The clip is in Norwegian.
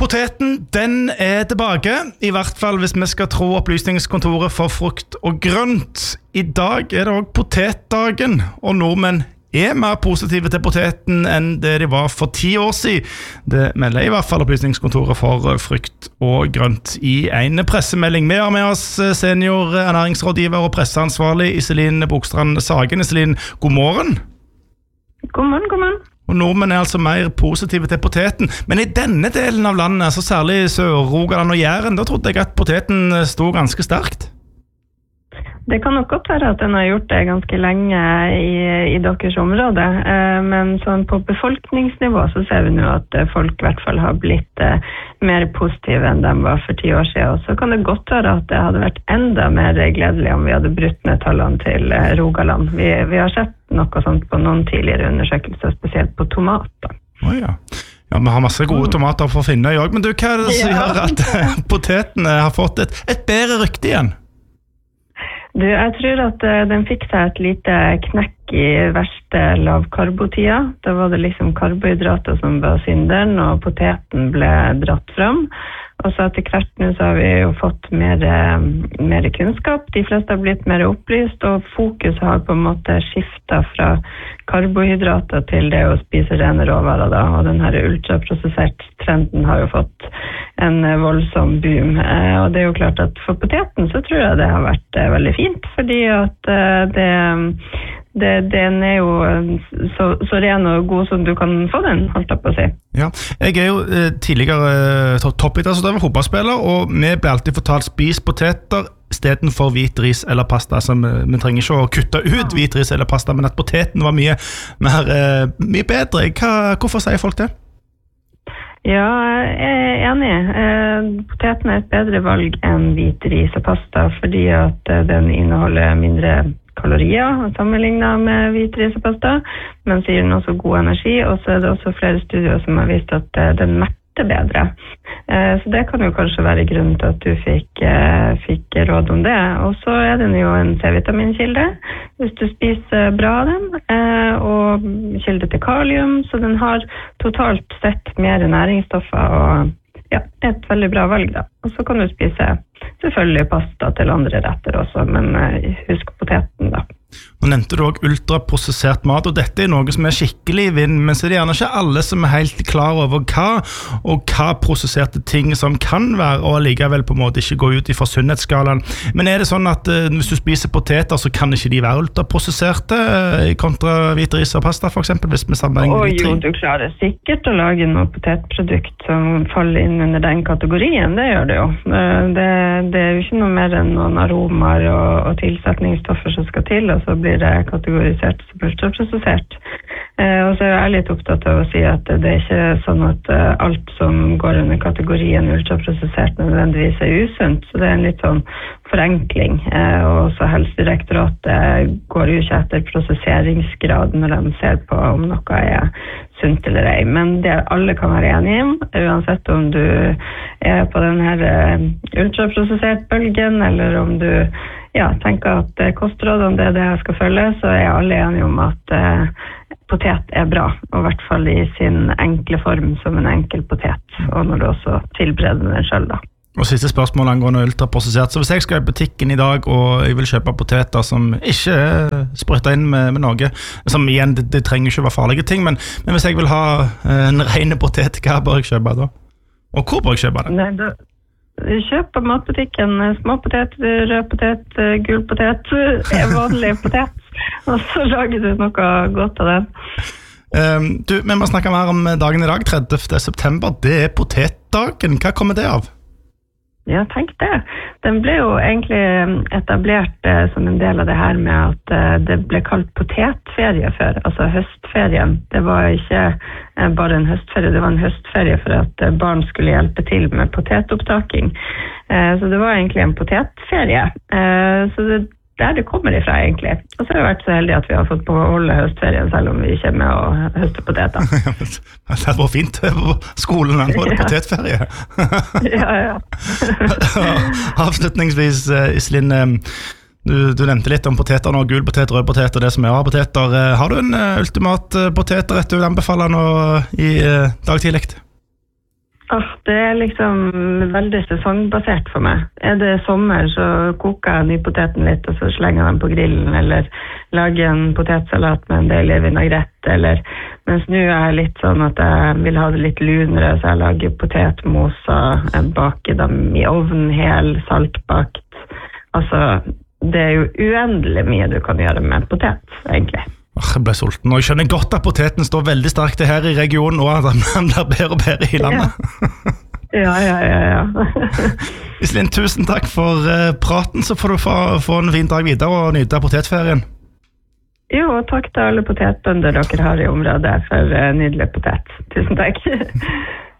Poteten, den tilbake, I hvert fall hvis vi skal tro opplysningskontoret for frukt og grønt. I dag det også potetdagen, og nordmenn mer positive til poteten enn det de var for 10 år siden. Det melder I hvert fall opplysningskontoret for frukt og grønt I en pressemelding. Vi har med oss senior ernæringsrådgiver og presseansvarlig Iselin Bogstrand Sagen. Iselin, god morgen. God morgen, god morgen. Og nordmenn altså mer positive til poteten. Men I denne delen av landet, altså særlig Sør-Rogaland og Jæren, da trodde jeg at poteten stod ganske sterkt. Det kan nok godt være at den har gjort det ganske lenge I deres område, men sånn på befolkningsnivå så ser vi nå at folk I hvert fall har blitt mer positive enn de var for 10 år siden. Og så kan det godt være at det hadde vært enda mer gledelig om vi hadde brutt ned tallene til Rogaland. Vi har sett noe sånt på noen tidligere undersøkelser, spesielt på tomater. Ja. Ja, vi har masse gode tomater for å finne I også, men du, hva det som gjør at potetene har fått et bedre rykte igjen? Du, jeg tror at den fikk seg et lite knekk I verste lavkarbotida. Da var det liksom karbohydrater som var synderen, og poteten ble dratt fram. Og så etter hvert nå så har vi jo fått mer kunnskap. De fleste har blitt mer opplyst, og fokus har på en måte skiftet fra karbohydrater til det å spise rene råvarer da. Og den her ultraprosessert trenden har jo fått en voldsom boom. Og det jo klart at for poteten så tror jeg det har vært veldig fint, fordi at den jo så ren og god som du kan få den, holdt jeg på å si. Ja, jeg jo tidligere toppidrettsutøver, fotballspiller, og vi ble alltid fortalt spis poteter I stedet for hvit ris eller pasta, så vi trenger ikke å kutte ut hvit ris eller pasta, men at poteten var mye bedre. Hvorfor sier folk det? Ja, jeg enig. Poteten et bedre valg enn hvit ris og pasta, fordi at den inneholder mindre kalorier sammenlignet med hvit ris og pasta, men så gir den også god energi, og så det også flere studier som har vist at den metter bedre. Så det kan jo kanskje være grunnen til at du fikk råd om det. Og så den jo en C-vitaminkilde, hvis du spiser bra av den, og kilde til kalium, så den har totalt sett mer næringsstoffer, og et veldig bra valg da. Og så kan du spise selvfølgelig pasta til andre retter også, men husk poteten da. Nå nevnte du også ultraprosessert mat, og dette noe som skikkelig I vind, men så det gjerne ikke alle som helt klar over hva prosesserte ting som kan være, og likevel på en måte ikke gå ut I sunnhetsskalaen. Men det sånn at hvis du spiser poteter, så kan ikke de være ultraprosesserte kontra hvit ris og pasta, for eksempel, hvis vi sammenligner jo, du klarer sikkert å lage noe potetprodukt som faller inn under den kategorien, det gjør det jo. Det jo ikke noe mer enn noen aromaer og tilsetningsstoffer som skal til, og så blir det kategorisert som ultraprosessert. Og så jeg litt opptatt av å si at det ikke sånn at alt som går under kategorien ultraprosessert nødvendigvis usunt, så det en litt sånn forenkling. Og så Helsedirektoratet går jo ikke etter prosesseringsgrad når de ser på om noe sunt eller ei, men det alle kan være enige om, uansett om du på den her ultraprosessert bølgen, eller om du tenker at kostrådene det jeg skal følge, så alle enige om at potet bra, og I hvert fall I sin enkle form som en enkel potet, og når du også tilbereder den selv da. Og siste spørsmål angående ultraprosessert, så hvis jeg skal I butikken I dag, og jeg vil kjøpe poteter som ikke sprøyter inn med noe, som igjen, det trenger ikke være farlige ting, men hvis jeg vil ha en ren potet, hva bør jeg kjøpe da? Og hvor bør jeg kjøpe det? Nei, du kjøper matbutikken, små potet, rød potet, gul potet, vanlig potet, og så lager du noe godt av den. Vi må snakke mer om dagen I dag, 30. september. Det potetdagen. Hva kommer det av? Ja, tenk det. Den ble jo egentlig etablert som en del av det her med at det ble kalt potetferie før, altså høstferien. Det var ikke bare en høstferie, det var en høstferie for at barn skulle hjelpe til med potetopptaking. Så det var egentlig en potetferie. Så det der det kommer ifra egentlig. Og så har vi vært så heldige at vi har fått beholde høstferien selv om vi ikke med å høste poteter. Det var fint på skolen, han var det potetferie. Ja. Avslutningsvis, Iselin, du nevnte litt om poteter nå, gul potet, rød potet og det som av poteter. Har du en ultimat potetrett du vil anbefale nå I dag tidlig? Det liksom veldig sesongbasert for meg. Det sommer, så koker jeg nypoteten litt, og så slenger jeg den på grillen, eller lager en potetsalat med en deilig vinaigrett, mens nå jeg litt sånn at jeg vil ha det litt lunere, så jeg lager potetmos, og jeg baker dem i ovnen, hel, saltbakt. Altså, det jo uendelig mye du kan gjøre med potet, egentlig. Jeg ble sulten, og jeg skjønner godt at poteten står veldig sterkt her i regionen, og at den blir bedre og bedre i landet. Ja. Iselin, tusen takk for praten, så får du få en fin dag videre og nyte av potetferien. Jo, og takk til alle potetbønder dere har i området for nydelig potet. Tusen takk.